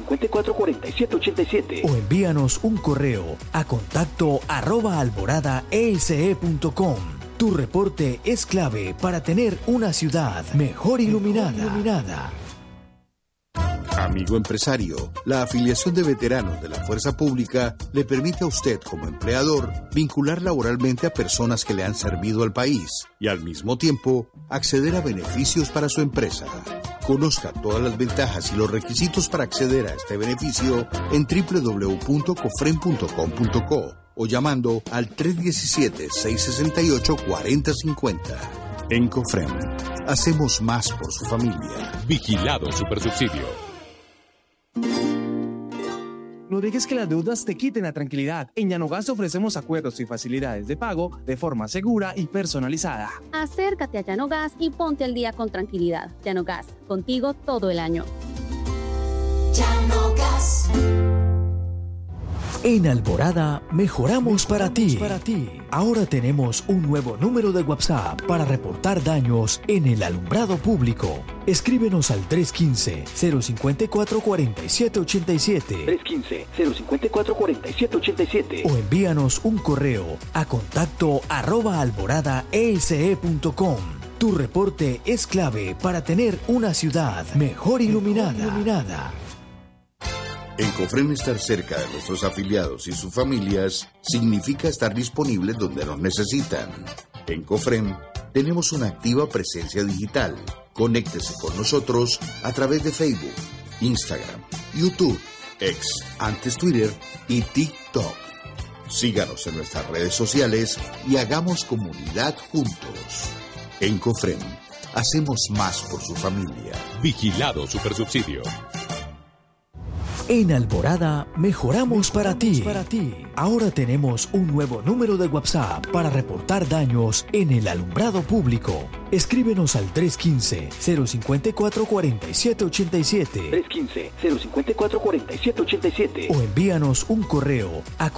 315-054-4787. O envíanos un correo a contacto@alboradaese.com. Tu reporte es clave para tener una ciudad mejor iluminada. Amigo empresario, la afiliación de veteranos de la Fuerza Pública le permite a usted como empleador vincular laboralmente a personas que le han servido al país y al mismo tiempo acceder a beneficios para su empresa. Conozca todas las ventajas y los requisitos para acceder a este beneficio en www.cofrem.com.co o llamando al 317-668-4050. En Cofrem, hacemos más por su familia. Vigilado Supersubsidio. No dejes que las deudas te quiten la tranquilidad. En Yanogas ofrecemos acuerdos y facilidades de pago de forma segura y personalizada. Acércate a Yanogas y ponte al día con tranquilidad. Yanogas, contigo todo el año. Yanogas. En Alborada mejoramos para ti. Ahora tenemos un nuevo número de WhatsApp para reportar daños en el alumbrado público. Escríbenos al 315-054-4787. 315-054-4787. O envíanos un correo a contacto@alboradaese.com. Tu reporte es clave para tener una ciudad mejor iluminada. En Cofrem, estar cerca de nuestros afiliados y sus familias significa estar disponibles donde nos necesitan. En Cofrem tenemos una activa presencia digital. Conéctese con nosotros a través de Facebook, Instagram, YouTube, X, antes Twitter y TikTok. Síganos en nuestras redes sociales y hagamos comunidad juntos. En Cofrem, hacemos más por su familia. Vigilado Supersubsidio. En Alborada mejoramos para ti. Ahora tenemos un nuevo número de WhatsApp para reportar daños en el alumbrado público. Escríbenos al 315-054-4787. 315-054-4787. O envíanos un correo a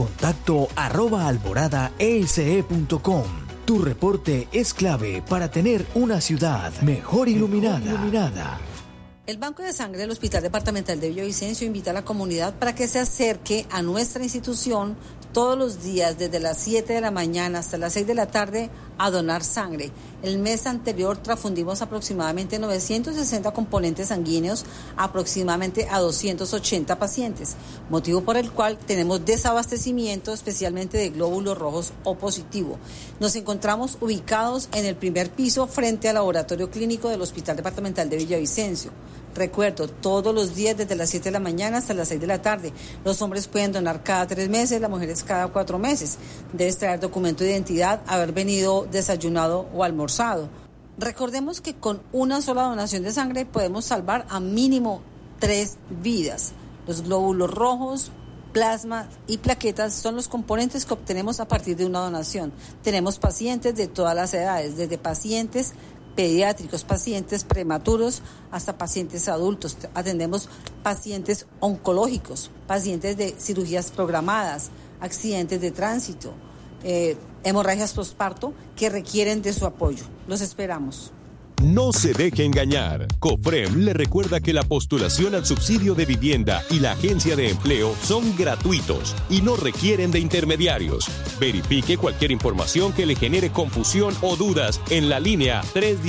contacto@alboradaese.com. Tu reporte es clave para tener una ciudad mejor iluminada. El Banco de Sangre del Hospital Departamental de Villavicencio invita a la comunidad para que se acerque a nuestra institución todos los días desde las 7 de la mañana hasta las 6 de la tarde a donar sangre. El mes anterior transfundimos aproximadamente 960 componentes sanguíneos, aproximadamente a 280 pacientes, motivo por el cual tenemos desabastecimiento especialmente de glóbulos rojos O positivo. Nos encontramos ubicados en el primer piso frente al laboratorio clínico del Hospital Departamental de Villavicencio. Recuerdo, todos los días desde las 7 de la mañana hasta las 6 de la tarde. Los hombres pueden donar cada 3 meses, las mujeres cada 4 meses. Debes traer documento de identidad, haber venido desayunado o almorzado. Recordemos que con una sola donación de sangre podemos salvar a mínimo 3 vidas. Los glóbulos rojos, plasma y plaquetas son los componentes que obtenemos a partir de una donación. Tenemos pacientes de todas las edades, desde pacientes pediátricos, pacientes prematuros hasta pacientes adultos. Atendemos pacientes oncológicos, pacientes de cirugías programadas, accidentes de tránsito, hemorragias postparto que requieren de su apoyo. Los esperamos. No se deje engañar. Cofrem le recuerda que la postulación al subsidio de vivienda y la agencia de empleo son gratuitos y no requieren de intermediarios. Verifique cualquier información que le genere confusión o dudas en la línea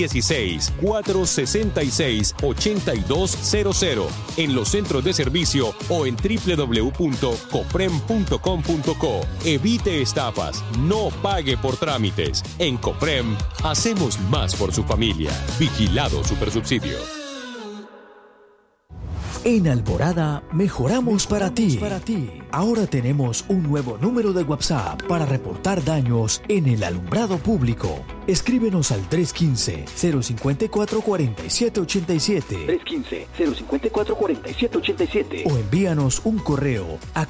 316-466-8200 en los centros de servicio o en www.cofrem.com.co. Evite estafas, no pague por trámites. En Cofrem hacemos más por su familia. Vigilado Supersubsidio. En Alborada mejoramos para ti. Ahora tenemos un nuevo número de WhatsApp para reportar daños en el alumbrado público. Escríbenos al 315-054-4787. 315-054-4787. O envíanos un correo a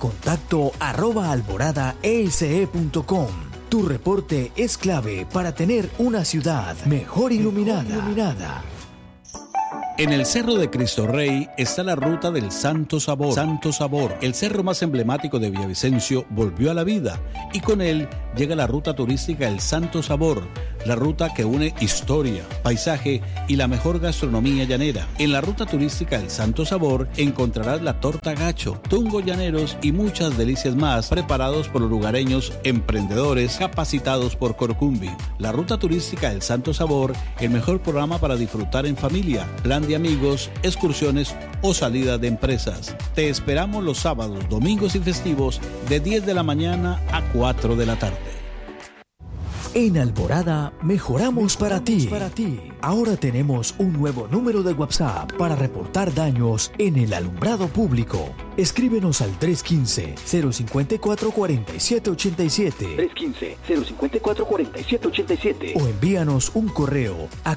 contacto@alboradaese.com. Tu reporte es clave para tener una ciudad mejor iluminada. En el Cerro de Cristo Rey está la ruta del Santo Sabor. Santo Sabor, el cerro más emblemático de Villavicencio, volvió a la vida y con él llega la ruta turística El Santo Sabor, la ruta que une historia, paisaje y la mejor gastronomía llanera. En la ruta turística El Santo Sabor encontrarás la torta gacho, tungos llaneros y muchas delicias más preparados por los lugareños emprendedores capacitados por Corcumbi. La ruta turística El Santo Sabor, el mejor programa para disfrutar en familia, plan de amigos, excursiones o salida de empresas. Te esperamos los sábados, domingos y festivos de 10 de la mañana a 4 de la tarde. En Alborada mejoramos para ti. Ahora tenemos un nuevo número de WhatsApp para reportar daños en el alumbrado público. Escríbenos al 315-054-4787. 315-054-4787. O envíanos un correo a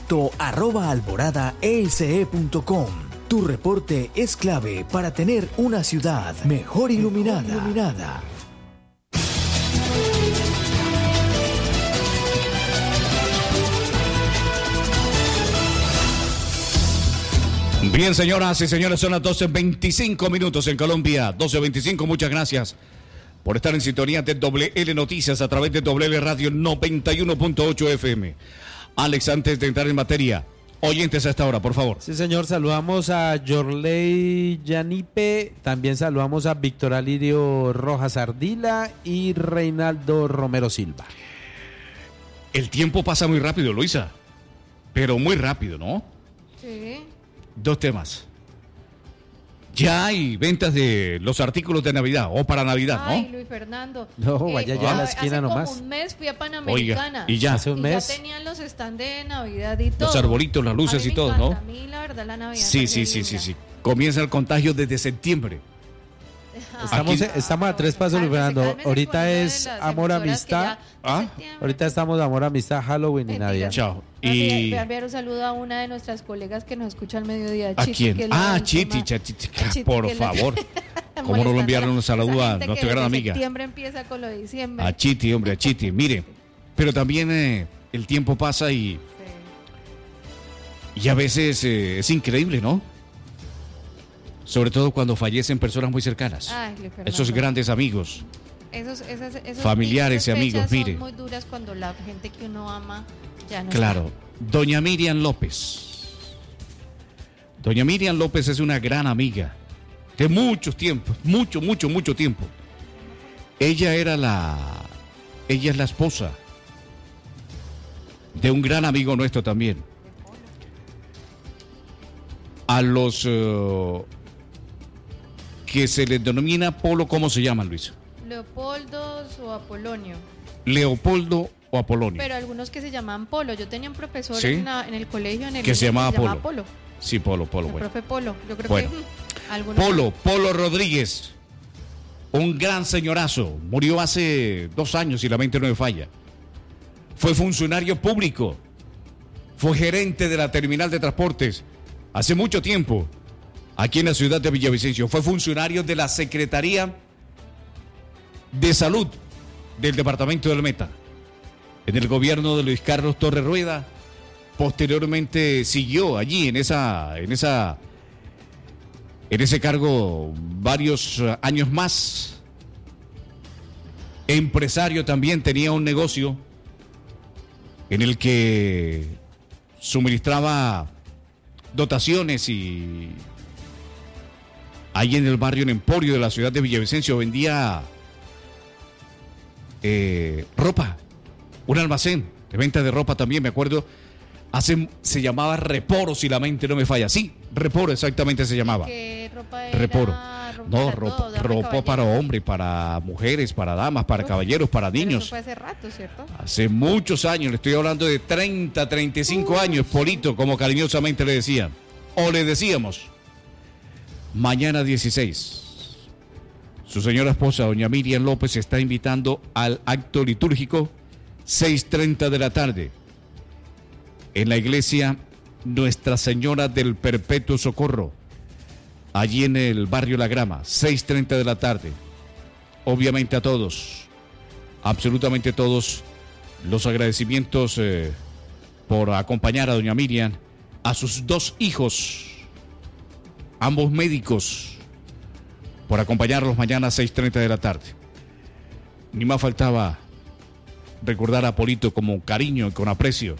contacto@alboradaese.com. Tu reporte es clave para tener una ciudad mejor iluminada. Bien, señoras y señores, son las 12:25 minutos en Colombia. 12:25, muchas gracias por estar en sintonía de WL Noticias a través de WL Radio 91.8 FM. Alex, antes de entrar en materia, oyentes a esta hora, por favor. Sí, señor, saludamos a Yorley Yanipe, también saludamos a Víctor Alirio Rojas Ardila y Reinaldo Romero Silva. El tiempo pasa muy rápido, Luisa, pero muy rápido, ¿no? Sí. Dos temas. Ya hay ventas de los artículos de Navidad o para Navidad, ¿no? Ay, Luis Fernando. No, vaya ya a la esquina nomás. Hace como un mes fui a Panamericana. Oiga, y ya. Hace un mes. Ya tenían los stands de Navidad y todo. Los arbolitos, las luces y todo, ¿no? A mí, la verdad, la Navidad. Sí. Comienza el contagio desde septiembre. Estamos a tres pasos, Luis Fernando. Ahorita es amor, amistad. Ahorita estamos amor, amistad, Halloween y Navidad. Chao. Voy a enviar un saludo a una de nuestras colegas que nos escucha al mediodía. ¿A quién? Chiti, por favor. ¿Cómo no lo enviaron un saludo a nuestra gran amiga? Septiembre empieza con lo de diciembre. A Chiti, hombre, a Chiti. Mire, pero también el tiempo pasa y a veces es increíble, ¿no? Sobre todo cuando fallecen personas muy cercanas. Ay, esos grandes amigos. Esos familiares y amigos, mire. Son muy duras cuando la gente que uno ama ya no Claro. está. Doña Miriam López. Doña Miriam López es una gran amiga de muchos tiempos, mucho tiempo. Ella es la esposa de un gran amigo nuestro también. A los que se les denomina Polo, ¿cómo se llaman, Luis? Leopoldo o Apolonio. Leopoldo o Apolonio. Pero algunos que se llaman Polo. Yo tenía un profesor ¿Sí? en el colegio que se llamaba Polo. Polo. Sí, Polo, El bueno. profe Polo. Yo creo Bueno. que algunos... Polo Rodríguez, un gran señorazo, murió hace 2 años, si la mente no me falla. Fue funcionario público, fue gerente de la terminal de transportes hace mucho tiempo, aquí en la ciudad de Villavicencio. Fue funcionario de la Secretaría de Salud del departamento del Meta, en el gobierno de Luis Carlos Torres Rueda. Posteriormente siguió allí en ese cargo varios años más. Empresario también, tenía un negocio en el que suministraba dotaciones y ahí en el barrio, en Emporio de la ciudad de Villavicencio, vendía ropa, un almacén de venta de ropa también, me acuerdo. Se llamaba Reporo, si la mente no me falla. Sí, Reporo exactamente se llamaba. ¿Qué ropa era? Reporo. No, ropa para hombres, para mujeres, para damas, para caballeros, para niños. Eso fue hace rato, ¿cierto? Hace muchos años, le estoy hablando de 30, 35 años, Polito, como cariñosamente le decían. O le decíamos. Mañana 16. Su señora esposa, doña Miriam López, está invitando al acto litúrgico 6:30 de la tarde. En la iglesia Nuestra Señora del Perpetuo Socorro, allí en el barrio La Grama, 6:30 de la tarde. Obviamente a todos, absolutamente todos, los agradecimientos por acompañar a doña Miriam a sus 2 hijos, ambos médicos, por acompañarlos mañana a 6:30 de la tarde. Ni más faltaba recordar a Polito con cariño y con aprecio,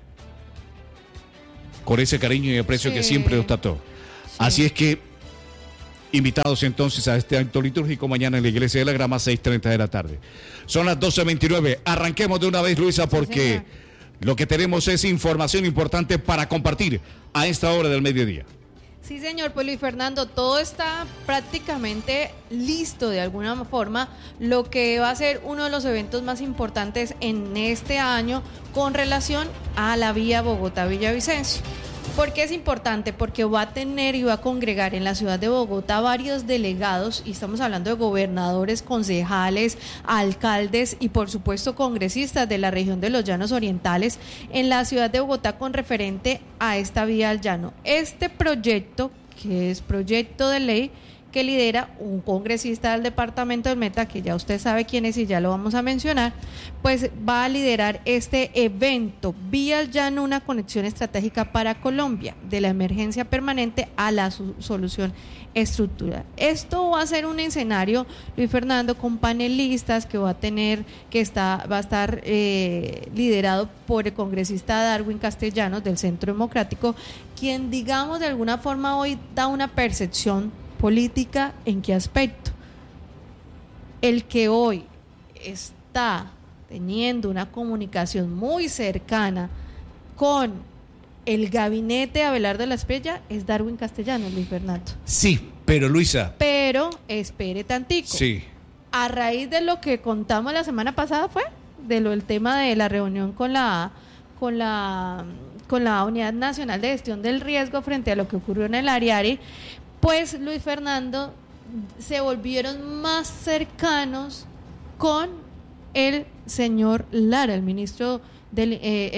con ese cariño y aprecio que siempre nos trató. Así es que, invitados entonces a este acto litúrgico mañana en la Iglesia de la Grama, 6:30 de la tarde. Son las 12:29. Arranquemos de una vez, Luisa, porque lo que tenemos es información importante para compartir a esta hora del mediodía. Sí, señor, pues Luis Fernando, todo está prácticamente listo de alguna forma, lo que va a ser uno de los eventos más importantes en este año con relación a la vía Bogotá-Villavicencio. ¿Por qué es importante? Porque va a tener y va a congregar en la ciudad de Bogotá varios delegados, y estamos hablando de gobernadores, concejales, alcaldes y por supuesto congresistas de la región de los Llanos Orientales en la ciudad de Bogotá con referente a esta vía al llano. Este proyecto, que es proyecto de ley, que lidera un congresista del departamento del Meta, que ya usted sabe quién es y ya lo vamos a mencionar, pues va a liderar este evento, Vía al Llano, una conexión estratégica para Colombia, de la emergencia permanente a la solución estructural. Esto va a ser un escenario, Luis Fernando, con panelistas que va a tener, va a estar liderado por el congresista Darwin Castellanos del Centro Democrático, quien, digamos, de alguna forma hoy da una percepción política. ¿En qué aspecto? El que hoy está teniendo una comunicación muy cercana con el gabinete de Abelardo Lasprilla es Darwin Castellanos, Luis Fernando. Sí, pero Luisa. Pero espere tantico. Sí. A raíz de lo que contamos la semana pasada el tema de la reunión con la Unidad Nacional de Gestión del Riesgo frente a lo que ocurrió en el Ariari, pues Luis Fernando se volvieron más cercanos con el señor Lara, el ministro del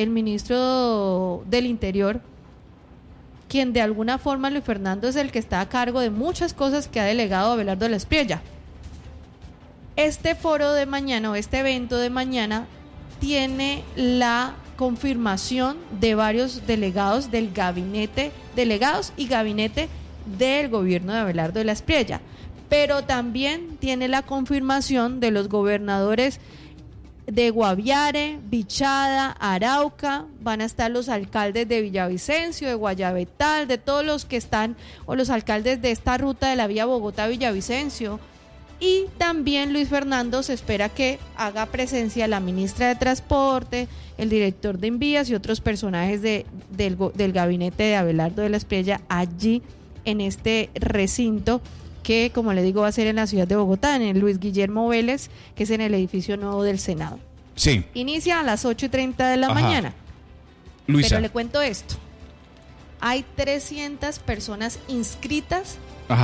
Interior, quien de alguna forma, Luis Fernando, es el que está a cargo de muchas cosas que ha delegado Abelardo Lasprilla. Este foro de mañana, o este evento de mañana, tiene la confirmación de varios delegados del gabinete, delegados y gabinete del gobierno de Abelardo Lasprilla, pero también tiene la confirmación de los gobernadores de Guaviare, Bichada, Arauca, van a estar los alcaldes de Villavicencio, de Guayabetal, de todos los que están, o los alcaldes de esta ruta de la vía Bogotá-Villavicencio. Y también, Luis Fernando, se espera que haga presencia la ministra de Transporte, el director de Invías y otros personajes del gabinete de Abelardo Lasprilla allí en este recinto que, como le digo, va a ser en la ciudad de Bogotá, en el Luis Guillermo Vélez, que es en el edificio nuevo del Senado. Sí. Inicia a las 8:30 de la mañana. Luisa. Pero le cuento esto. Hay 300 personas inscritas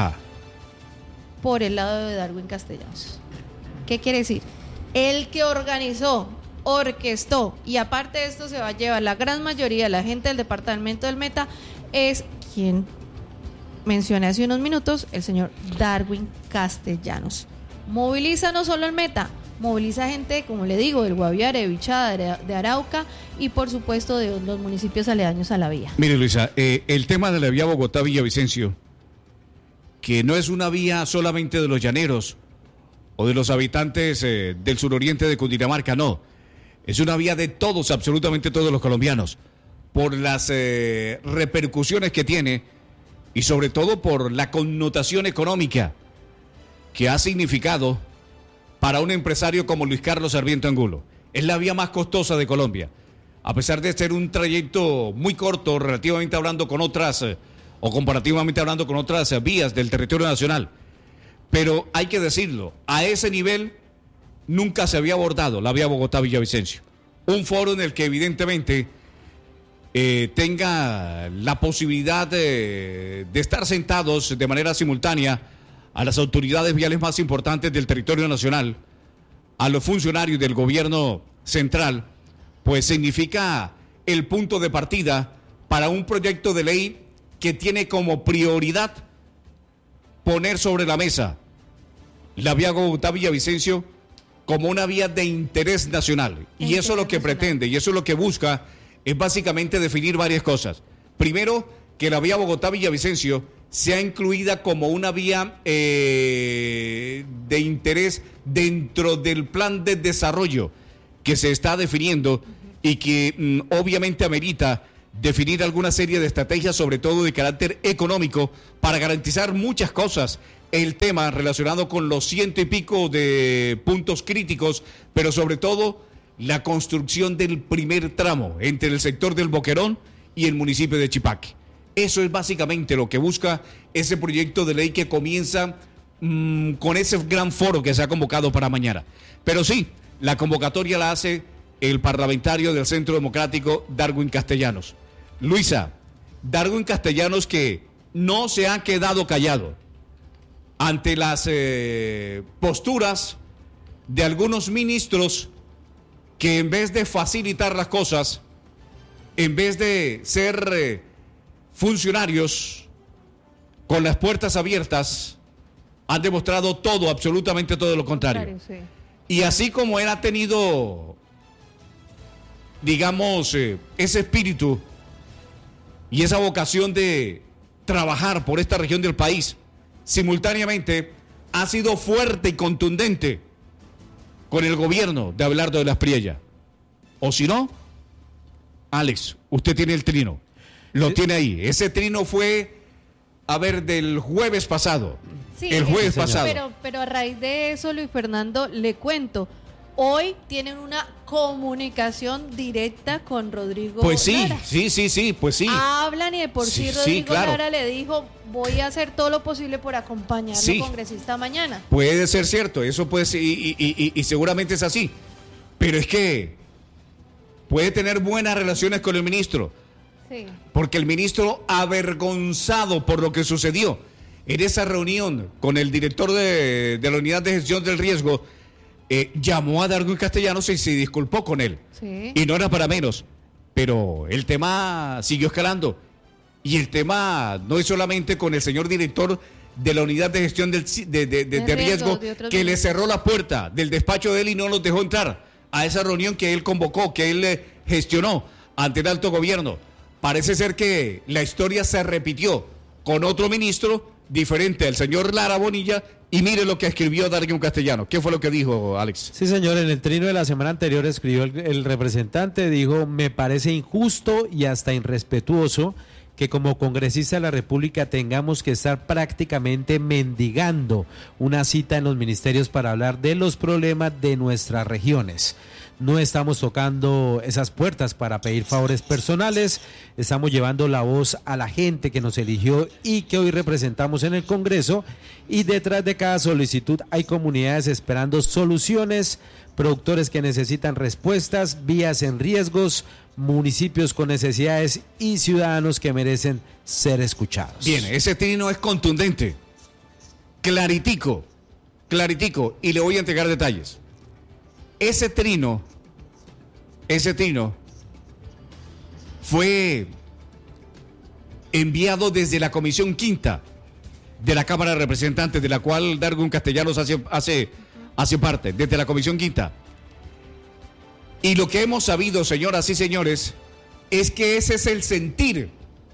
por el lado de Darwin Castellanos. ¿Qué quiere decir? El que organizó, orquestó, y aparte de esto se va a llevar la gran mayoría de la gente del departamento del Meta, es quien mencioné hace unos minutos, el señor Darwin Castellanos. Moviliza no solo el Meta, moviliza gente, como le digo, del Guaviare, de Bichada, de Arauca y por supuesto de los municipios aledaños a la vía. Mire, Luisa, el tema de la vía Bogotá-Villavicencio, que no es una vía solamente de los llaneros o de los habitantes del suroriente de Cundinamarca, no, es una vía de todos, absolutamente todos los colombianos, por las repercusiones que tiene y sobre todo por la connotación económica que ha significado para un empresario como Luis Carlos Sarmiento Angulo. Es la vía más costosa de Colombia, a pesar de ser un trayecto muy corto, relativamente hablando con otras, o comparativamente hablando con otras vías del territorio nacional. Pero hay que decirlo, a ese nivel nunca se había abordado la vía Bogotá-Villavicencio. Un foro en el que evidentemente tenga la posibilidad de estar sentados de manera simultánea a las autoridades viales más importantes del territorio nacional, a los funcionarios del gobierno central, pues significa el punto de partida para un proyecto de ley que tiene como prioridad poner sobre la mesa la vía Bogotá-Villavicencio como una vía de interés nacional. Y eso es lo que pretende, y eso es lo que busca, es básicamente definir varias cosas. Primero, que la vía Bogotá-Villavicencio sea incluida como una vía de interés dentro del plan de desarrollo que se está definiendo y que obviamente amerita definir alguna serie de estrategias, sobre todo de carácter económico, para garantizar muchas cosas. El tema relacionado con los 100 y pico de puntos críticos, pero sobre todo la construcción del primer tramo entre el sector del Boquerón y el municipio de Chipaque. Eso es básicamente lo que busca ese proyecto de ley que comienza con ese gran foro que se ha convocado para mañana. Pero sí, la convocatoria la hace el parlamentario del Centro Democrático, Darwin Castellanos. Luisa, Darwin Castellanos, que no se ha quedado callado ante las posturas de algunos ministros que en vez de facilitar las cosas, en vez de ser funcionarios con las puertas abiertas, han demostrado todo, absolutamente todo lo contrario. Sí. Y así como él ha tenido, digamos, ese espíritu y esa vocación de trabajar por esta región del país, simultáneamente ha sido fuerte y contundente con el gobierno de Abelardo de la Espriella. O si no, Alex, usted tiene el trino, lo tiene ahí. Ese trino fue, del jueves pasado. Sí, el jueves pasado. Pero a raíz de eso, Luis Fernando, le cuento. Hoy tienen una comunicación directa con Rodrigo Pues sí, Lara. sí, pues sí. Hablan y de por sí Rodrigo claro. Lara le dijo, voy a hacer todo lo posible por acompañarlo congresista mañana. Puede ser cierto, eso puede ser, y seguramente es así. Pero es que puede tener buenas relaciones con el ministro. Sí. Porque el ministro, avergonzado por lo que sucedió en esa reunión con el director de la Unidad de Gestión del Riesgo, llamó a Darwin Castellanos y se disculpó con él. Sí. Y no era para menos. Pero el tema siguió escalando. Y el tema no es solamente con el señor director de la Unidad de Gestión de Riesgo, que le cerró la puerta del despacho de él y no los dejó entrar a esa reunión que él convocó, que él gestionó ante el alto gobierno. Parece ser que la historia se repitió con otro ministro diferente al señor Lara Bonilla, y mire lo que escribió Darwin Castellanos. ¿Qué fue lo que dijo, Alex? Sí, señor, en el trino de la semana anterior escribió el representante, dijo, me parece injusto y hasta irrespetuoso que como congresista de la República tengamos que estar prácticamente mendigando una cita en los ministerios para hablar de los problemas de nuestras regiones. No estamos tocando esas puertas para pedir favores personales, estamos llevando la voz a la gente que nos eligió y que hoy representamos en el Congreso, y detrás de cada solicitud hay comunidades esperando soluciones, productores que necesitan respuestas, vías en riesgos, municipios con necesidades y ciudadanos que merecen ser escuchados. Bien, ese trino es contundente, claritico, y le voy a entregar detalles. Ese trino fue enviado desde la Comisión Quinta de la Cámara de Representantes, de la cual Darwin Castellanos hace parte, desde la Comisión Quinta. Y lo que hemos sabido, señoras y señores, es que ese es el sentir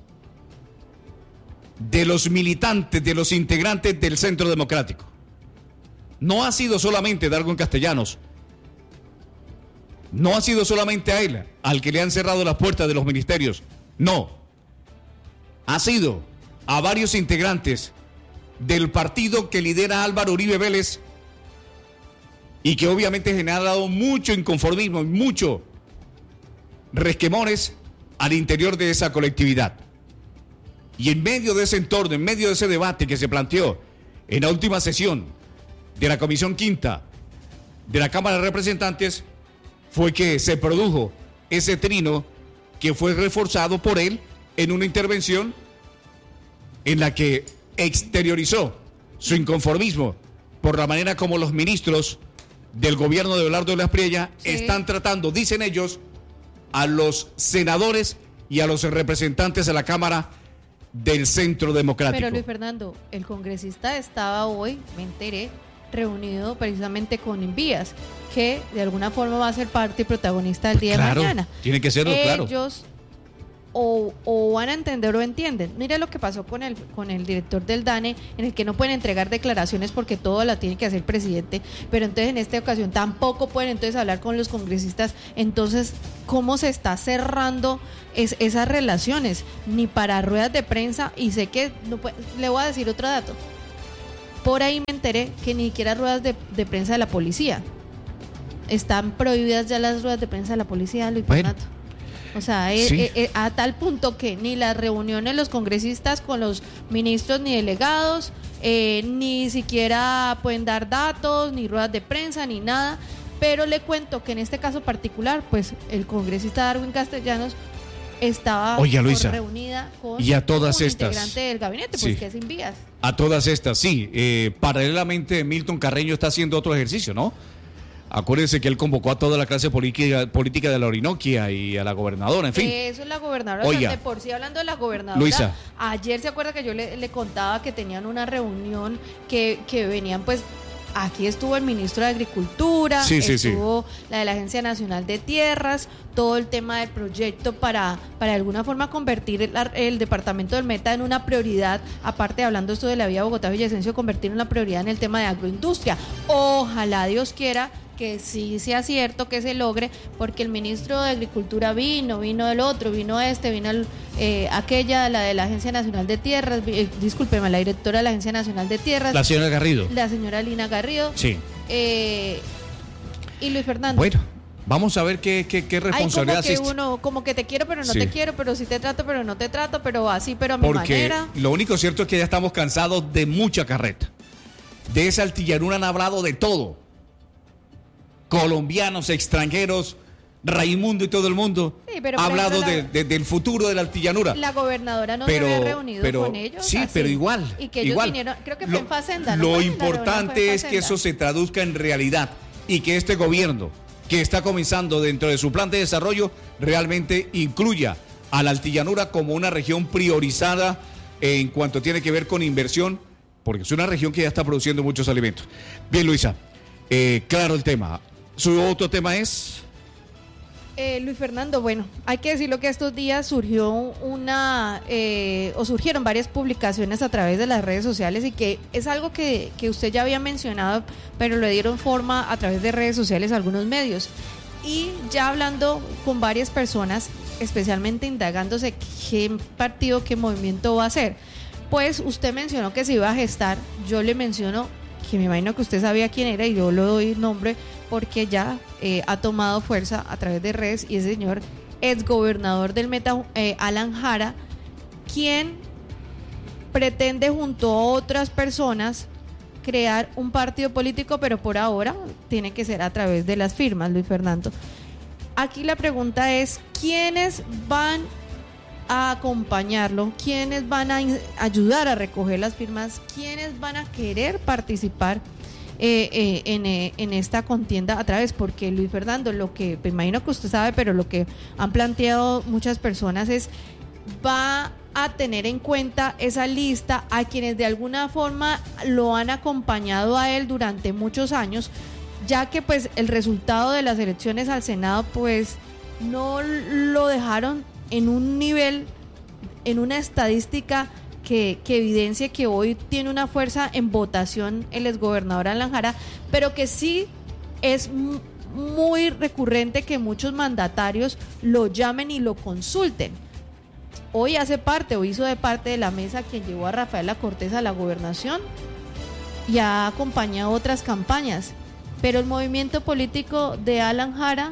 de los militantes, de los integrantes del Centro Democrático. No ha sido solamente Darwin Castellanos, no ha sido solamente a él al que le han cerrado las puertas de los ministerios, no. Ha sido a varios integrantes del partido que lidera Álvaro Uribe Vélez y que obviamente ha generado mucho inconformismo y mucho resquemores al interior de esa colectividad. Y en medio de ese entorno, en medio de ese debate que se planteó en la última sesión de la Comisión Quinta de la Cámara de Representantes, fue que se produjo ese trino que fue reforzado por él en una intervención en la que exteriorizó su inconformismo por la manera como los ministros del gobierno de Abelardo de la Espriella están tratando, dicen ellos, a los senadores y a los representantes de la Cámara del Centro Democrático. Pero Luis Fernando, el congresista estaba hoy, me enteré, reunido precisamente con Envías, que de alguna forma va a ser parte y protagonista del día de mañana. Tiene que serlo, claro. Ellos o van a entender o entienden. Mire lo que pasó con el director del DANE, en el que no pueden entregar declaraciones porque todo la tiene que hacer el presidente, pero entonces en esta ocasión tampoco pueden entonces hablar con los congresistas. Entonces, ¿cómo se está cerrando esas relaciones? Ni para ruedas de prensa, y sé que no puede, le voy a decir otro dato. Por ahí me enteré que ni siquiera ruedas de prensa de la policía. Están prohibidas ya las ruedas de prensa de la policía, Luis Fernando. O sea, sí. A tal punto que ni las reuniones los congresistas con los ministros ni delegados, ni siquiera pueden dar datos, ni ruedas de prensa, ni nada. Pero le cuento que en este caso particular, pues el congresista Darwin Castellanos estaba reunida con y a todas un estas integrante del gabinete, pues que es sin vías. A todas estas, sí. Paralelamente, Milton Carreño está haciendo otro ejercicio, ¿no? Acuérdense que él convocó a toda la clase política de la Orinoquia y a la gobernadora, en fin. Eso es la gobernadora. Oiga, de por sí, hablando de la gobernadora, Luisa, ayer se acuerda que yo le contaba que tenían una reunión que venían, pues, aquí estuvo el ministro de Agricultura, estuvo la de la Agencia Nacional de Tierras, todo el tema del proyecto para de alguna forma convertir el departamento del Meta en una prioridad, aparte hablando esto de la vía Bogotá-Villavicencio, convertir en una prioridad en el tema de agroindustria. Ojalá Dios quiera que sí sea cierto, que se logre, porque el ministro de Agricultura vino del otro, vino aquella, la de la Agencia Nacional de Tierras, discúlpeme, la directora de la Agencia Nacional de Tierras. La señora Garrido. La señora Lina Garrido. Sí. Y Luis Fernando. Bueno, vamos a ver qué responsabilidad existe. Como que uno, como que te quiero, pero no te quiero, pero sí te trato, pero no te trato, pero así, pero a mi manera. Porque lo único cierto es que ya estamos cansados de mucha carreta. De esa altillanura han hablado de todo. Colombianos, extranjeros, Raimundo y todo el mundo ha hablado del futuro de la altillanura. La gobernadora no se había reunido con ellos. Sí, así, pero igual. Y que ellos vinieron, creo que fue en Facenda. Lo importante es que eso se traduzca en realidad y que este gobierno, que está comenzando dentro de su plan de desarrollo, realmente incluya a la altillanura como una región priorizada en cuanto tiene que ver con inversión, porque es una región que ya está produciendo muchos alimentos. Bien, Luisa, claro el tema. ¿Su otro tema es? Luis Fernando, bueno, hay que decirlo que estos días surgieron varias publicaciones a través de las redes sociales, y que es algo que usted ya había mencionado, pero le dieron forma a través de redes sociales a algunos medios. Y ya hablando con varias personas, especialmente indagándose qué partido, qué movimiento va a hacer, pues usted mencionó que se iba a gestar. Yo le menciono que me imagino que usted sabía quién era, y yo le doy nombre porque ya ha tomado fuerza a través de redes, y ese señor, exgobernador del Meta, Alan Jara, quien pretende junto a otras personas crear un partido político, pero por ahora tiene que ser a través de las firmas, Luis Fernando. Aquí la pregunta es, ¿quiénes van a acompañarlo? ¿Quiénes van a ayudar a recoger las firmas? ¿Quiénes van a querer participar en esta contienda a través? Porque, Luis Fernando, lo que me imagino que usted sabe, pero lo que han planteado muchas personas es, va a tener en cuenta esa lista a quienes de alguna forma lo han acompañado a él durante muchos años, ya que pues el resultado de las elecciones al Senado pues no lo dejaron en un nivel, en una estadística que evidencia que hoy tiene una fuerza en votación el exgobernador Alan Jara, pero que sí es muy recurrente que muchos mandatarios lo llamen y lo consulten. Hoy hizo de parte de la mesa quien llevó a Rafaela Cortés a la gobernación y ha acompañado otras campañas, pero el movimiento político de Alan Jara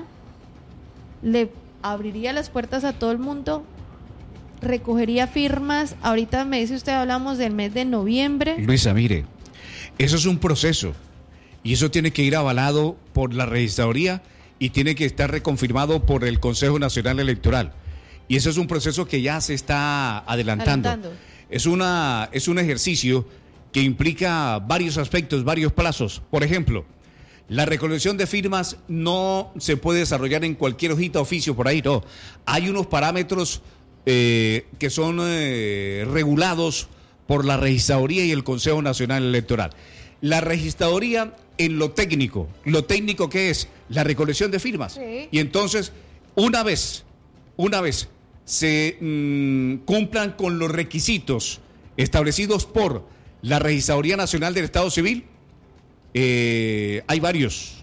le abriría las puertas a todo el mundo, recogería firmas. Ahorita me dice usted, hablamos del mes de noviembre. Luisa, mire, eso es un proceso y eso tiene que ir avalado por la registraduría y tiene que estar reconfirmado por el Consejo Nacional Electoral, y eso es un proceso que ya se está adelantando. Es un ejercicio que implica varios aspectos, varios plazos. Por ejemplo, la recolección de firmas no se puede desarrollar en cualquier hojita oficio por ahí, no. Hay unos parámetros que son regulados por la registraduría y el Consejo Nacional Electoral. La registraduría en lo técnico ¿qué es? La recolección de firmas. Sí. Y entonces, una vez se cumplan con los requisitos establecidos por la Registraduría Nacional del Estado Civil. Hay varios.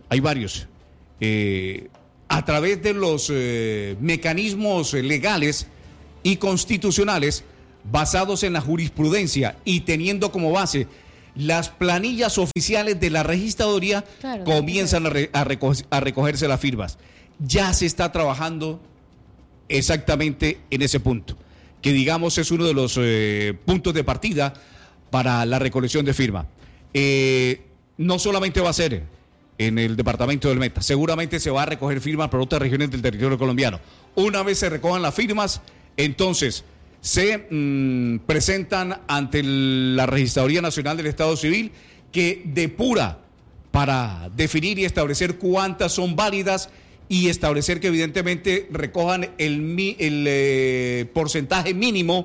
A través de los mecanismos legales y constitucionales basados en la jurisprudencia y teniendo como base las planillas oficiales de la registraduría, claro, comienzan a recogerse las firmas. Ya se está trabajando exactamente en ese punto, que digamos es uno de los puntos de partida para la recolección de firmas. No solamente va a ser en el departamento del Meta, seguramente se va a recoger firmas por otras regiones del territorio colombiano. Una vez se recojan las firmas, entonces se presentan ante la Registraduría Nacional del Estado Civil, que depura para definir y establecer cuántas son válidas y establecer que evidentemente recojan el porcentaje mínimo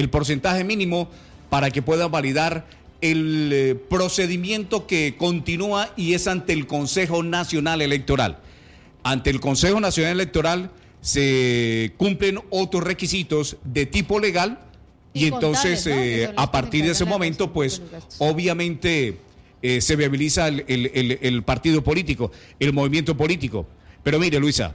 para que puedan validar el procedimiento que continúa y es ante el Consejo Nacional Electoral. Ante el Consejo Nacional Electoral se cumplen otros requisitos de tipo legal y entonces ¿no? A partir de ese momento pues obviamente se viabiliza el partido político, el movimiento político. Pero mire Luisa,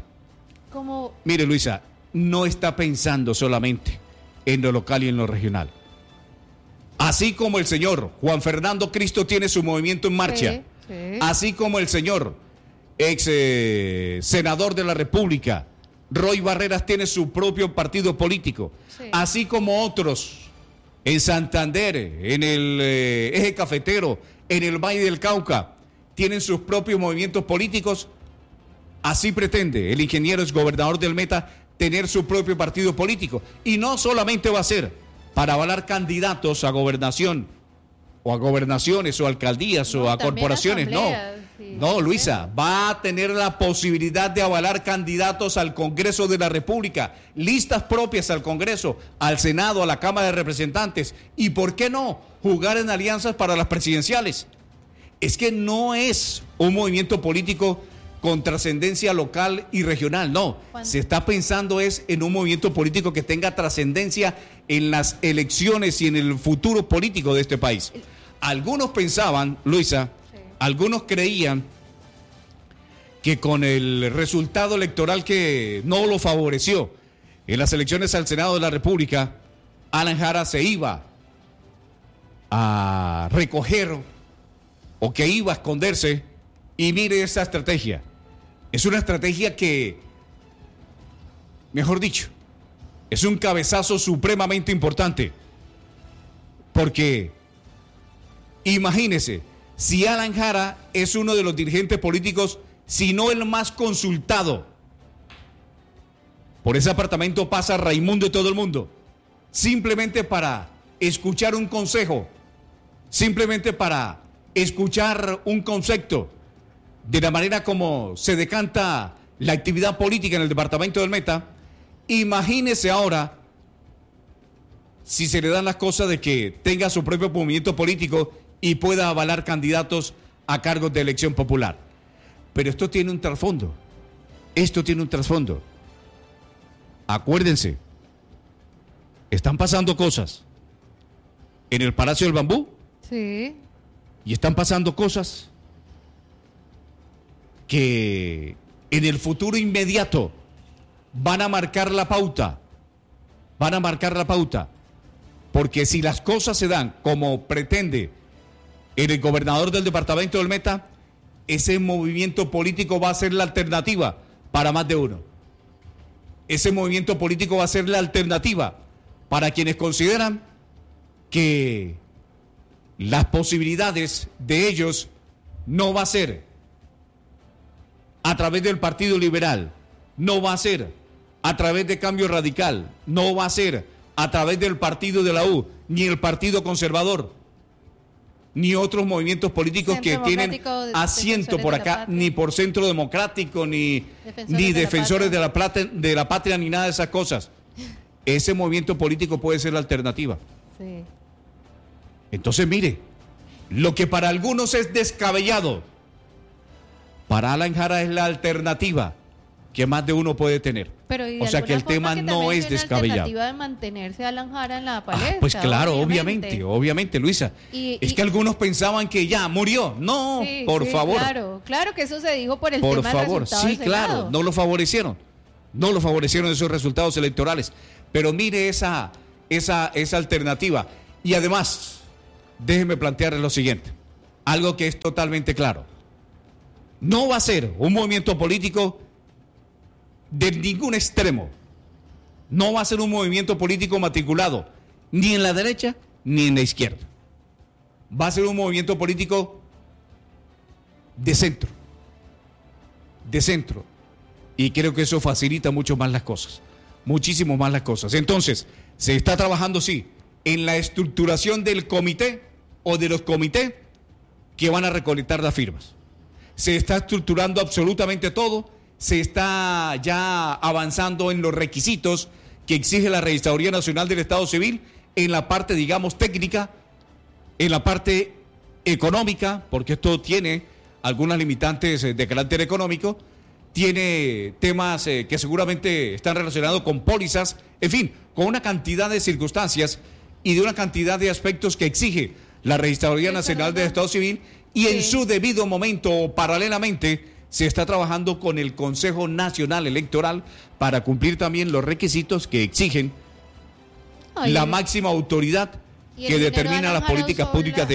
no está pensando solamente en lo local y en lo regional. Así como el señor Juan Fernando Cristo tiene su movimiento en marcha, sí. Así como el señor ex senador de la República Roy Barreras tiene su propio partido político, sí. Así como otros en Santander, en el Eje Cafetero, en el Valle del Cauca, tienen sus propios movimientos políticos. Así pretende el ingeniero exgobernador del Meta tener su propio partido político. Y no solamente va a ser para avalar candidatos a gobernación, o a gobernaciones, o a alcaldías, o a corporaciones, no, Luisa, va a tener la posibilidad de avalar candidatos al Congreso de la República, listas propias al Congreso, al Senado, a la Cámara de Representantes, y ¿por qué no jugar en alianzas para las presidenciales? Es que no es un movimiento político con trascendencia local y regional, no, se está pensando es en un movimiento político que tenga trascendencia en las elecciones y en el futuro político de este país. Algunos pensaban, Luisa, sí. Algunos creían que con el resultado electoral que no lo favoreció en las elecciones al Senado de la República, Alan Jara se iba a recoger o que iba a esconderse, y mire esa estrategia. Es una estrategia que, mejor dicho, es un cabezazo supremamente importante, porque imagínese, si Alan Jara es uno de los dirigentes políticos, si no el más consultado, por ese apartamento pasa Raimundo y todo el mundo, simplemente para escuchar un consejo, simplemente para escuchar un concepto de la manera como se decanta la actividad política en el departamento del Meta. Imagínese ahora si se le dan las cosas de que tenga su propio movimiento político y pueda avalar candidatos a cargos de elección popular. Pero esto tiene un trasfondo. Acuérdense, están pasando cosas en el Palacio del Bambú. Sí. Y están pasando cosas que en el futuro inmediato van a marcar la pauta, porque si las cosas se dan como pretende el gobernador del departamento del Meta, ese movimiento político va a ser la alternativa para más de uno. Ese movimiento político va a ser la alternativa para quienes consideran que las posibilidades de ellos no va a ser a través del Partido Liberal, no va a ser a través de Cambio Radical, no va a ser a través del Partido de la U, ni el Partido Conservador, ni otros movimientos políticos que tienen asiento por acá, ni por Centro Democrático, ni Defensores de la Patria, ni nada de esas cosas. Ese movimiento político puede ser la alternativa. Sí. Entonces, mire, lo que para algunos es descabellado, para Alan Jara es la alternativa. que más de uno puede tener. Pero o sea que el tema no es descabellado. La alternativa de mantenerse a Alan Jara en la palestra. Pues claro, obviamente, Luisa. Es que algunos pensaban que ya murió. No, por favor. Claro que eso se dijo por el tema del resultado del Senado. Claro, no lo favorecieron esos resultados electorales. Pero mire esa alternativa. Y además, déjeme plantearles lo siguiente, algo que es totalmente claro. No va a ser un movimiento político de ningún extremo. No va a ser un movimiento político matriculado ni en la derecha ni en la izquierda. Va a ser un movimiento político de centro. Y creo que eso facilita mucho más las cosas. Muchísimo más las cosas. Entonces, se está trabajando, sí, en la estructuración del comité o de los comités que van a recolectar las firmas. Se está estructurando absolutamente todo. Se está ya avanzando en los requisitos que exige la Registraduría Nacional del Estado Civil en la parte, digamos, técnica, en la parte económica, porque esto tiene algunas limitantes de carácter económico, tiene temas que seguramente están relacionados con pólizas, en fin, con una cantidad de circunstancias y de una cantidad de aspectos que exige la Registraduría Nacional del Estado Civil y en su debido momento, paralelamente, se está trabajando con el Consejo Nacional Electoral para cumplir también los requisitos que exigen la máxima autoridad que determina las políticas públicas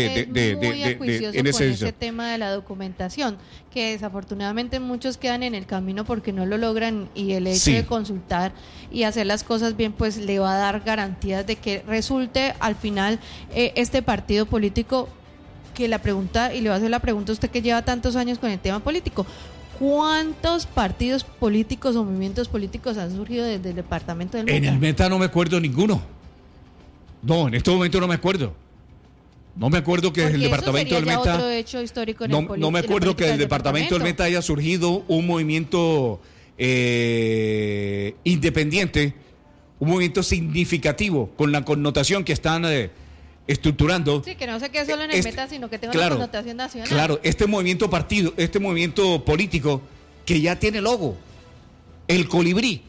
en ese tema de la documentación, que desafortunadamente muchos quedan en el camino porque no lo logran, y el hecho de consultar y hacer las cosas bien pues le va a dar garantías de que resulte al final este partido político. Que la pregunta, y le voy a hacer la pregunta a usted que lleva tantos años con el tema político, ¿cuántos partidos políticos o movimientos políticos han surgido desde el departamento del Meta? En el Meta no me acuerdo ninguno. No, en este momento no me acuerdo. No me acuerdo que desde el departamento del Meta. Otro hecho histórico en no me acuerdo que del departamento del Meta haya surgido un movimiento independiente, un movimiento significativo con la connotación que están estructurando. Sí, que no se quede solo en el Meta, sino que tenga una connotación nacional. Claro, este movimiento político que ya tiene logo, el colibrí.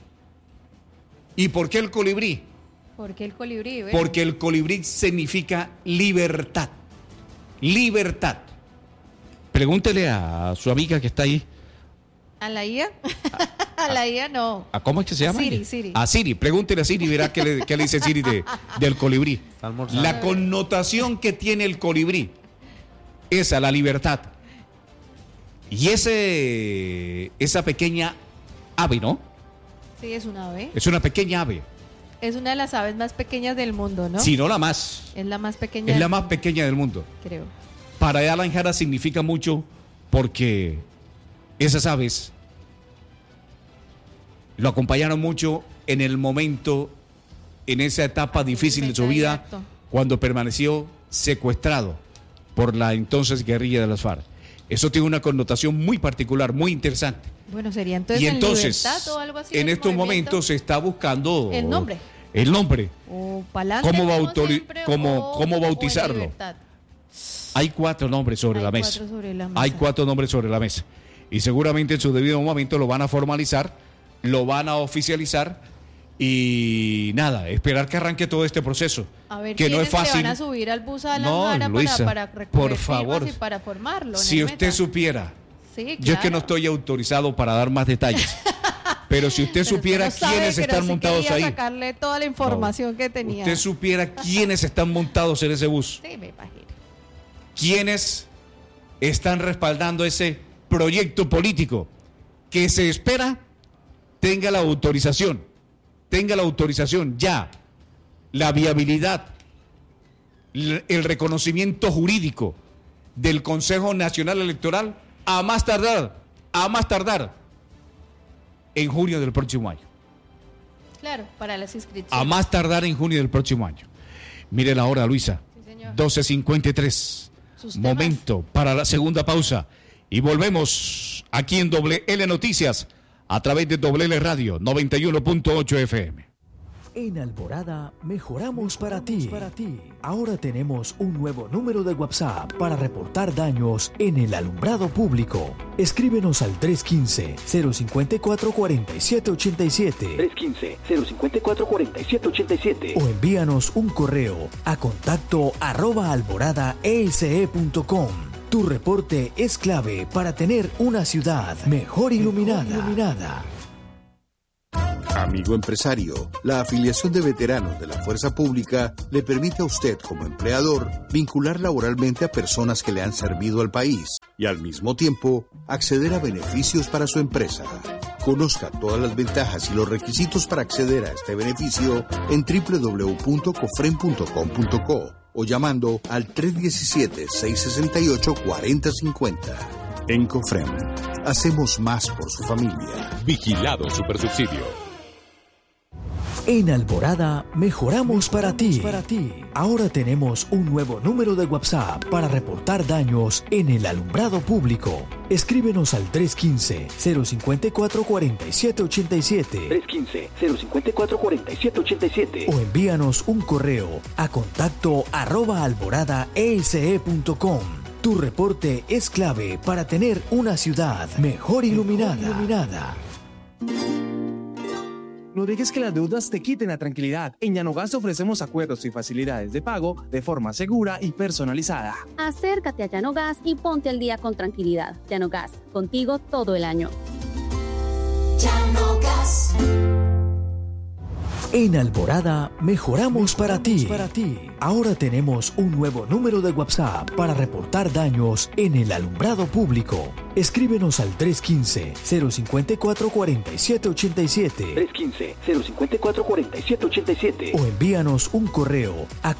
¿Y por qué el colibrí? ¿Por qué el colibrí? Porque el colibrí significa libertad. Libertad. Pregúntele a su amiga que está ahí. ¿A la IA? A la IA no. ¿A cómo es que se llama? Siri. A Siri. Pregúntele a Siri y verá qué le dice Siri del colibrí. La connotación que tiene el colibrí, esa, la libertad. Y esa pequeña ave, ¿no? Sí, es una ave. Es una pequeña ave. Es una de las aves más pequeñas del mundo, ¿no? Si no la más. Es la más pequeña. Es la más pequeña del mundo. Creo. Para Alan Jara significa mucho porque esas aves lo acompañaron mucho en el momento, en esa etapa difícil de su vida, cuando permaneció secuestrado por la entonces guerrilla de las FARC. Eso tiene una connotación muy particular, muy interesante. Bueno, sería entonces, y entonces libertad o algo así. En estos momentos se está buscando el nombre. O cómo bautizarlo. Hay 4 nombres sobre la mesa. Hay 4 nombres sobre la mesa. Y seguramente en su debido momento lo van a formalizar, lo van a oficializar y nada, esperar que arranque todo este proceso. A ver, que no es fácil. Le van a subir al bus a la Jara para recoger por favor, y para formarlo. Si usted supiera, sí, claro. Yo es que no estoy autorizado para dar más detalles. Pero si usted supiera quiénes están montados ahí. Sacarle toda la información que tenía. Usted supiera quiénes están montados en ese bus. Sí, me imagino. Quiénes están respaldando ese proyecto político que se espera tenga la autorización ya, la viabilidad, el reconocimiento jurídico del Consejo Nacional Electoral a más tardar en junio del próximo año. Claro, para las inscripciones. A más tardar en junio del próximo año. Mire la hora, Luisa. Sí, señor. 12:53. Momento para la segunda pausa. Y volvemos aquí en Doble L Noticias a través de Doble L Radio 91.8 FM. En Alborada mejoramos para ti. Ahora tenemos un nuevo número de WhatsApp para reportar daños en el alumbrado público. Escríbenos al 315-054-4787. 315-054-4787. O envíanos un correo a contacto@alboradaese.com. Tu reporte es clave para tener una ciudad mejor iluminada. Amigo empresario, la afiliación de veteranos de la Fuerza Pública le permite a usted como empleador vincular laboralmente a personas que le han servido al país y al mismo tiempo acceder a beneficios para su empresa. Conozca todas las ventajas y los requisitos para acceder a este beneficio en www.cofrem.com.co o llamando al 317-668-4050. En Cofrem, hacemos más por su familia. Vigilado Supersubsidio. En Alborada mejoramos para ti. Ahora tenemos un nuevo número de WhatsApp para reportar daños en el alumbrado público. Escríbenos al 315-054-4787. 315-054-4787. O envíanos un correo a contacto@alboradaese.com. Tu reporte es clave para tener una ciudad mejor iluminada. No dejes que las deudas te quiten la tranquilidad. En Llanogas ofrecemos acuerdos y facilidades de pago de forma segura y personalizada. Acércate a Llanogas y ponte al día con tranquilidad. Llanogas, contigo todo el año. Llanogas. En Alborada mejoramos para ti. Ahora tenemos un nuevo número de WhatsApp para reportar daños en el alumbrado público. Escríbenos al 315-054-4787. 315-054-4787. O envíanos un correo a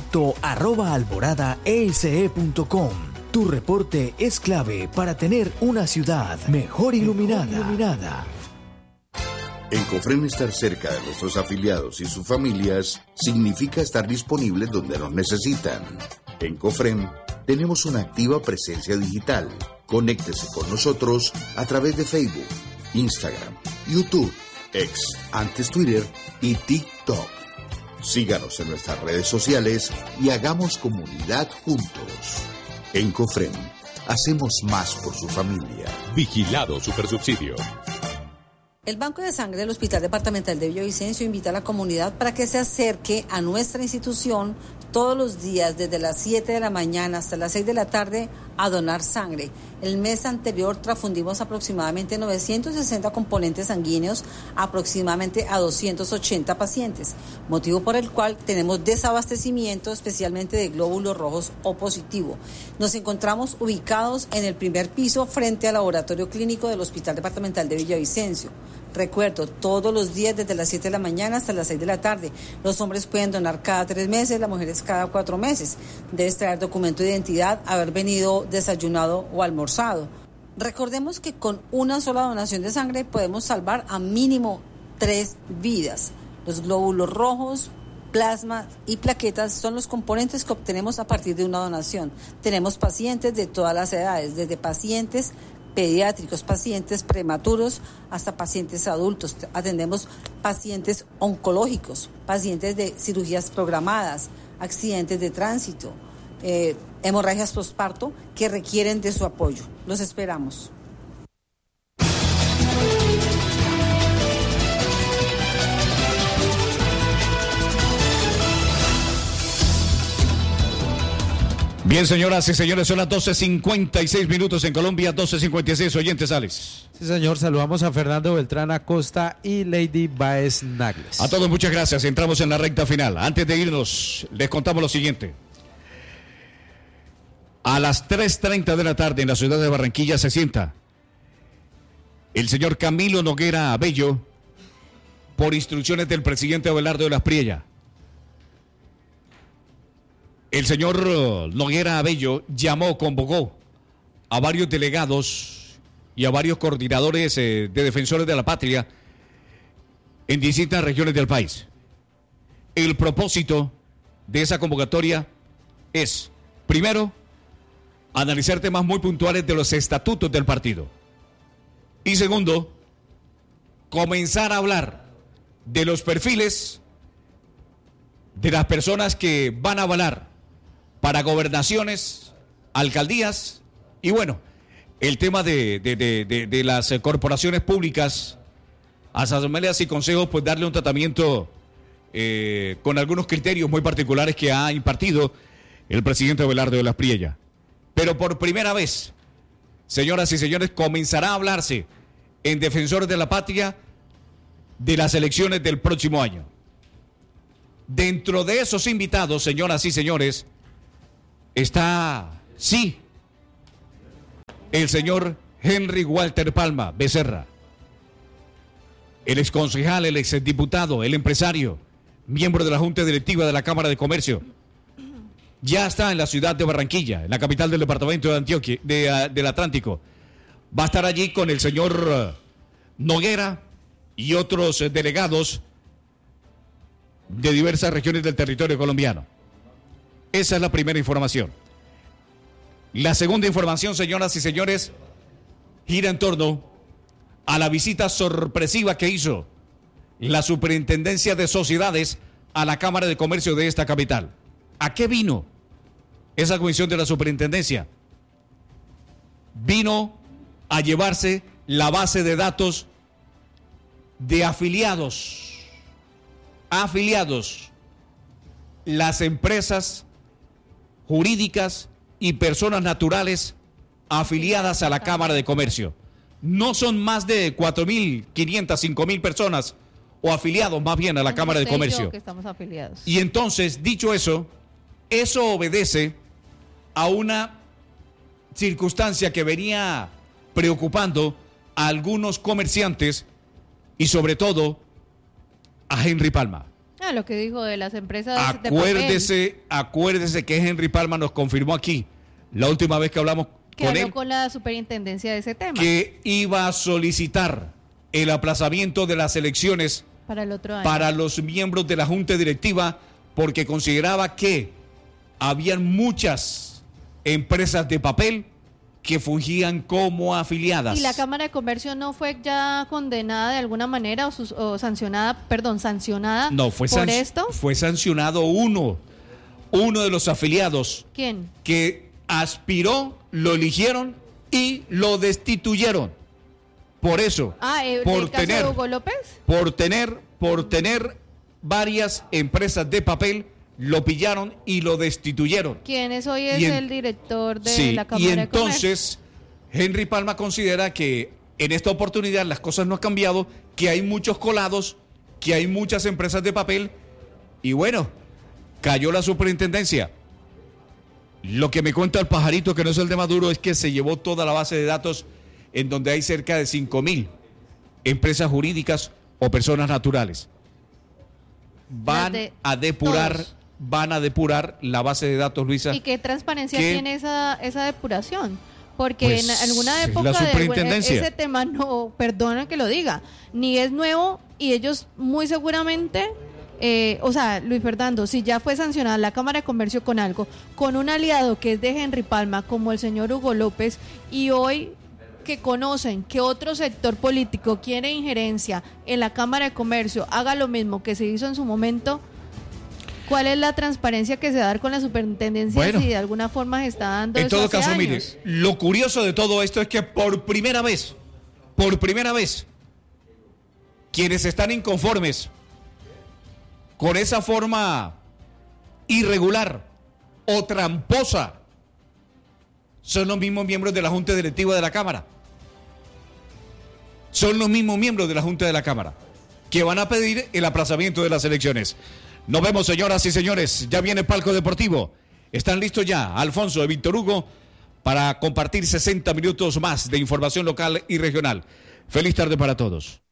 contacto@alboradaese.com. Tu reporte es clave para tener una ciudad mejor iluminada. En Cofrem, estar cerca de nuestros afiliados y sus familias significa estar disponibles donde nos necesitan. En Cofrem tenemos una activa presencia digital. Conéctese con nosotros a través de Facebook, Instagram, YouTube, X, antes Twitter y TikTok. Síganos en nuestras redes sociales y hagamos comunidad juntos. En Cofrem, hacemos más por su familia. Vigilado Supersubsidio. El Banco de Sangre del Hospital Departamental de Villavicencio invita a la comunidad para que se acerque a nuestra institución todos los días desde las 7 de la mañana hasta las 6 de la tarde a donar sangre. El mes anterior transfundimos aproximadamente 960 componentes sanguíneos, aproximadamente a 280 pacientes, motivo por el cual tenemos desabastecimiento especialmente de glóbulos rojos O positivo. Nos encontramos ubicados en el primer piso frente al laboratorio clínico del Hospital Departamental de Villavicencio. Recuerdo, todos los días desde las 7 de la mañana hasta las 6 de la tarde. Los hombres pueden donar cada 3 meses, las mujeres cada 4 meses. Debes traer documento de identidad, haber venido desayunado o almorzado. Recordemos que con una sola donación de sangre podemos salvar a mínimo 3 vidas. Los glóbulos rojos, plasma y plaquetas son los componentes que obtenemos a partir de una donación. Tenemos pacientes de todas las edades, desde pacientes pediátricos, pacientes prematuros, hasta pacientes adultos. Atendemos pacientes oncológicos, pacientes de cirugías programadas, accidentes de tránsito, hemorragias postparto que requieren de su apoyo. Los esperamos. Bien, señoras y señores, son las 12:56 minutos en Colombia, 12:56. Oyentes, Alex. Sí, señor, saludamos a Fernando Beltrán Acosta y Lady Baez Nagles. A todos, muchas gracias. Entramos en la recta final. Antes de irnos, les contamos lo siguiente. A las 3:30 de la tarde en la ciudad de Barranquilla se sienta el señor Camilo Noguera Abello por instrucciones del presidente Abelardo de las Priella. El señor Noguera Abello convocó a varios delegados y a varios coordinadores de defensores de la patria en distintas regiones del país. El propósito de esa convocatoria es, primero, analizar temas muy puntuales de los estatutos del partido. Y segundo, comenzar a hablar de los perfiles de las personas que van a avalar para gobernaciones, alcaldías y bueno, el tema de las corporaciones públicas, asambleas y consejos, pues darle un tratamiento con algunos criterios muy particulares que ha impartido el presidente Abelardo de las Priella. Pero por primera vez, señoras y señores, comenzará a hablarse en Defensores de la Patria de las elecciones del próximo año. Dentro de esos invitados, señoras y señores, está, sí, el señor Henry Walter Palma Becerra, el exconcejal, el exdiputado, el empresario, miembro de la Junta Directiva de la Cámara de Comercio. Ya está en la ciudad de Barranquilla, en la capital del departamento de Antioquia, del Atlántico. Va a estar allí con el señor Noguera y otros delegados de diversas regiones del territorio colombiano. Esa es la primera información. La segunda información, señoras y señores, gira en torno a la visita sorpresiva que hizo la Superintendencia de Sociedades a la Cámara de Comercio de esta capital. ¿A qué vino esa comisión de la Superintendencia? Vino a llevarse la base de datos de afiliados, las empresas jurídicas y personas naturales afiliadas a la Cámara de Comercio. No son más de 4.500, 5.000 personas o afiliados más bien a la Cámara de Comercio. Que estamos afiliados. Y entonces, dicho eso, eso obedece a una circunstancia que venía preocupando a algunos comerciantes y sobre todo a Henry Palma. Lo que dijo de las empresas Acuérdese que Henry Palma nos confirmó aquí, la última vez que hablamos con él, con la superintendencia de ese tema, que iba a solicitar el aplazamiento de las elecciones para el otro año, para los miembros de la Junta Directiva, porque consideraba que habían muchas empresas de papel que fungían como afiliadas. ¿Y la Cámara de Comercio no fue ya condenada de alguna manera o sancionada No, fue por esto? Fue sancionado uno de los afiliados. ¿Quién? Que aspiró, lo eligieron y lo destituyeron. Por eso, ¿el caso de Hugo López? Por tener varias empresas de papel, lo pillaron y lo destituyeron. ¿Quién es hoy? Es el director de la Cámara de Comercio. Y entonces, Henry Palma considera que en esta oportunidad las cosas no han cambiado, que hay muchos colados, que hay muchas empresas de papel, y bueno, cayó la superintendencia. Lo que me cuenta el pajarito, que no es el de Maduro, es que se llevó toda la base de datos en donde hay cerca de 5.000 empresas jurídicas o personas naturales. Van a depurar la base de datos, Luisa. ¿Y qué transparencia tiene esa depuración? Porque pues, en alguna época ese tema, no, perdona que lo diga, ni es nuevo y ellos muy seguramente, Luis Fernando, si ya fue sancionada la Cámara de Comercio con algo, con un aliado que es de Henry Palma, como el señor Hugo López, y hoy que conocen que otro sector político quiere injerencia en la Cámara de Comercio, haga lo mismo que se hizo en su momento, ¿cuál es la transparencia que se da con la superintendencia? Bueno, si de alguna forma se está dando en eso todo hace caso, años? mire, lo curioso de todo esto es que por primera vez, quienes están inconformes con esa forma irregular o tramposa son los mismos miembros de la Junta Directiva de la Cámara. Son los mismos miembros de la Junta de la Cámara que van a pedir el aplazamiento de las elecciones. Nos vemos, señoras y señores. Ya viene Palco Deportivo. Están listos ya Alfonso de Víctor Hugo para compartir 60 minutos más de información local y regional. Feliz tarde para todos.